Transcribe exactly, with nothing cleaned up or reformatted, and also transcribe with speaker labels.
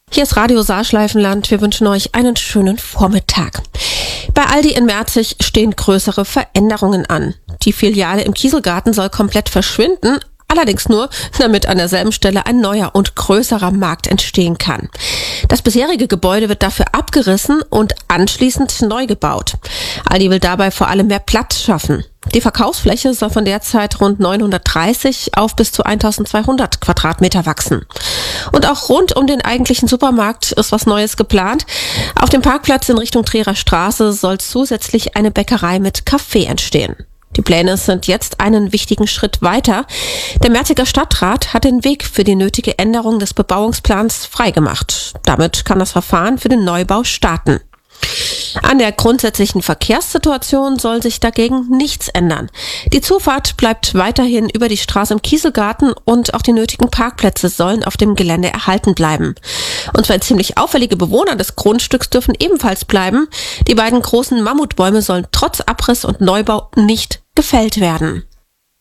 Speaker 1: Hier ist Radio Saarschleifenland. Wir wünschen euch einen schönen Vormittag. Bei Aldi in Merzig stehen größere Veränderungen an. Die Filiale im Kieselgarten soll komplett verschwinden, allerdings nur, damit an derselben Stelle ein neuer und größerer Markt entstehen kann. Das bisherige Gebäude wird dafür abgerissen und anschließend neu gebaut. Aldi will dabei vor allem mehr Platz schaffen. Die Verkaufsfläche soll von derzeit rund neunhundertdreißig auf bis zu eintausendzweihundert Quadratmeter wachsen. Und auch rund um den eigentlichen Supermarkt ist was Neues geplant. Auf dem Parkplatz in Richtung Trierer Straße soll zusätzlich eine Bäckerei mit Café entstehen. Die Pläne sind jetzt einen wichtigen Schritt weiter. Der Merziger Stadtrat hat den Weg für die nötige Änderung des Bebauungsplans freigemacht. Damit kann das Verfahren für den Neubau starten. An der grundsätzlichen Verkehrssituation soll sich dagegen nichts ändern. Die Zufahrt bleibt weiterhin über die Straße im Kieselgarten und auch die nötigen Parkplätze sollen auf dem Gelände erhalten bleiben. Und zwei ziemlich auffällige Bewohner des Grundstücks dürfen ebenfalls bleiben. Die beiden großen Mammutbäume sollen trotz Abriss und Neubau nicht gefällt werden.